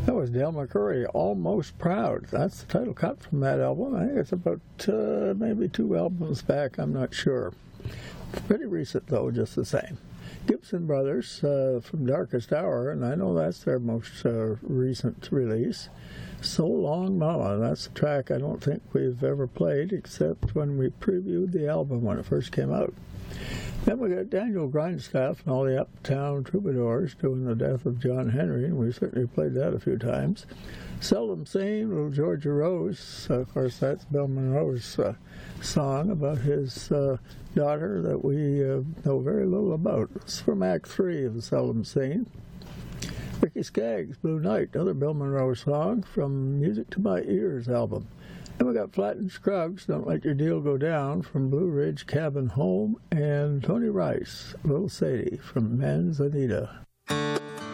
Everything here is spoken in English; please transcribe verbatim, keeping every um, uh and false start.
That was Dale McCoury, Almost Proud. That's the title cut from that album. I think it's about uh, maybe two albums back, I'm not sure. Pretty recent, though, just the same. Gibson Brothers uh, from Darkest Hour, and I know that's their most uh, recent release. So Long Mama, that's a track I don't think we've ever played except when we previewed the album when it first came out. Then we got Daniel Grindstaff and all the Uptown Troubadours doing the death of John Henry, and we certainly played that a few times. Seldom Seen, Little Georgia Rose, uh, of course that's Bill Monroe's uh, song about his uh, daughter that we uh, know very little about. It's from Act three of Seldom Seen. Ricky Skaggs, Blue Night, another Bill Monroe song from Music to My Ears album. Then we got Flattened Scruggs, Don't Let Your Deal Go Down from Blue Ridge Cabin Home, and Tony Rice, Little Sadie from Manzanita.